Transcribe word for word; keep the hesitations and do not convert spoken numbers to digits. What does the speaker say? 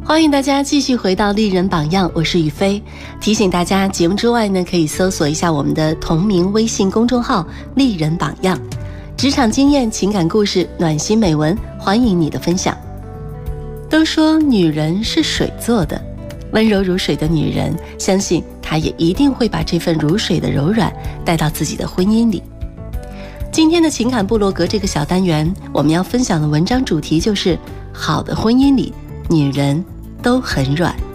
欢迎大家继续回到丽人榜样，我是雨飞。提醒大家，节目之外呢，可以搜索一下我们的同名微信公众号丽人榜样，职场经验、情感故事、暖心美文，欢迎你的分享。都说女人是水做的，温柔如水的女人，相信她也一定会把这份如水的柔软带到自己的婚姻里。今天的情感部落格这个小单元，我们要分享的文章主题就是好的婚姻里，女人都很软。